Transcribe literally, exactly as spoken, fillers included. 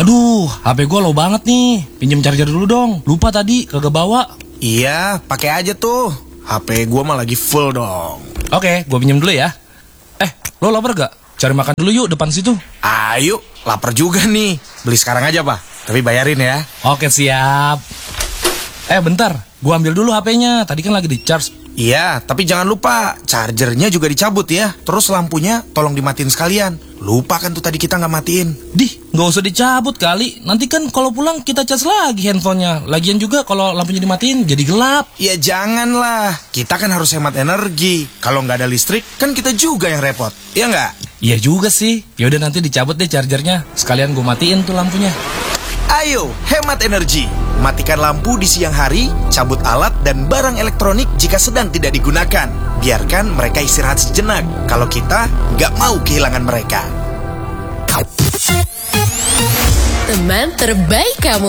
Aduh, H P gue low banget nih. Pinjem charger dulu dong. Lupa tadi, kagak bawa. Iya, pakai aja tuh. H P gue mah lagi full dong. Oke, gue pinjem dulu ya. Eh, lo lapar gak? Cari makan dulu yuk depan situ. Ayo, lapar juga nih. Beli sekarang aja, Pak. Tapi bayarin ya. Oke, siap. Eh, bentar. Gue ambil dulu H P-nya. Tadi kan lagi di-charge. Iya, tapi jangan lupa chargernya juga dicabut ya. Terus lampunya tolong dimatiin sekalian. Lupa kan tuh tadi kita nggak matiin. Dih, nggak usah dicabut kali. Nanti kan kalau pulang kita cas lagi handphonenya. Lagian juga kalau lampunya dimatiin jadi gelap. Ya janganlah. Kita kan harus hemat energi. Kalau nggak ada listrik, kan kita juga yang repot. Iya nggak? Iya juga sih. Yaudah nanti dicabut deh chargernya. Sekalian gue matiin tuh lampunya. Ayo, hemat energi. Matikan lampu di siang hari, cabut alat dan barang elektronik jika sedang tidak digunakan. Biarkan mereka istirahat sejenak. Kalau kita nggak mau kehilangan mereka. Teman terbaik kamu.